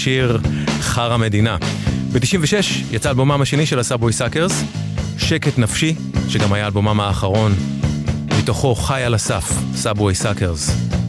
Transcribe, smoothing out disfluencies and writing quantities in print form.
השיר חר המדינה. ב-96 יצא אלבומם השני של הסאבווי סאקרס, שקט נפשי, שגם היה אלבומם האחרון. מתוכו חי על הסף, סאבווי סאקרס.